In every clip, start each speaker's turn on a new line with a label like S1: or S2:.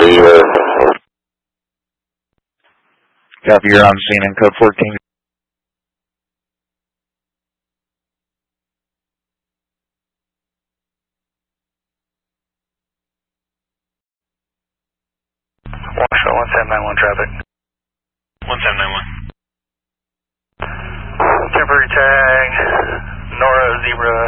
S1: Copy, you're on scene in code 14.
S2: Washington 1791 traffic.
S3: 1791.
S2: Temporary tag, Nora Zebra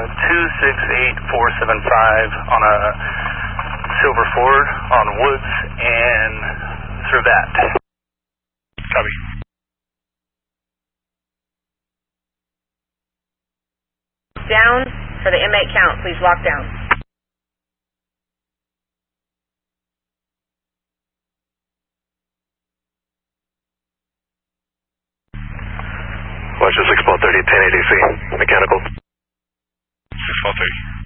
S2: 268475 on a Silver Ford on Woods and through that.
S3: Copy.
S4: Down for the inmate count, please lock down.
S5: Watch the 6-30, 10 ADC, mechanical.
S3: 6-30.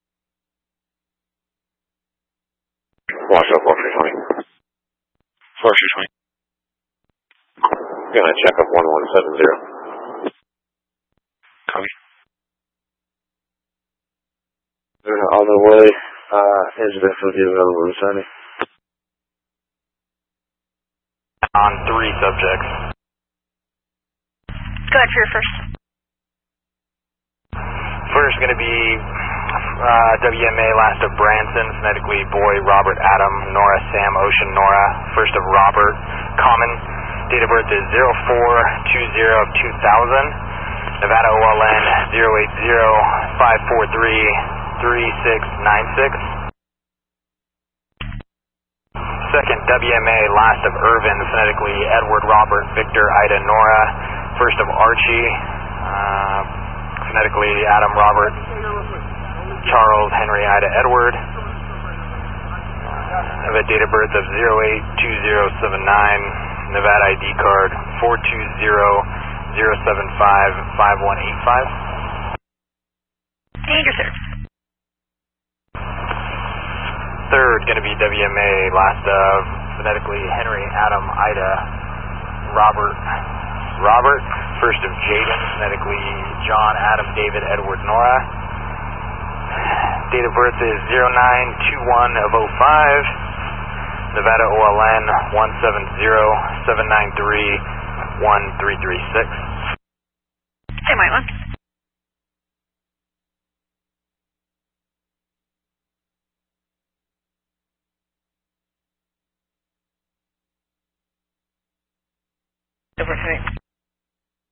S5: Watch up, 4320.
S3: 4320.
S5: Gonna check up 1170.
S3: Copy.
S5: On the way, incident for the available Sunny.
S2: On 3 subjects.
S4: Go ahead for your first.
S2: First going to be WMA, last of Branson, phonetically Boy, Robert, Adam, Nora, Sam, Ocean, Nora, first of Robert, common, date of birth is 0420 of 2000, Nevada OLN 080-543-3696. Second, WMA, last of Irvin, phonetically Edward, Robert, Victor, Ida, Nora, first of Archie, phonetically Adam, Robert, Charles, Henry, Ida, Edward, have a date of birth of 082079, Nevada ID card 420-075-5185.
S4: And your third.
S2: Third, going to be WMA, last of phonetically Henry, Adam, Ida, Robert, first of Jaden, phonetically John, Adam, David, Edward, Nora. Date of birth is 0921 of 05, Nevada OLN 170-793-1336.
S4: Hey, White One. Over tonight.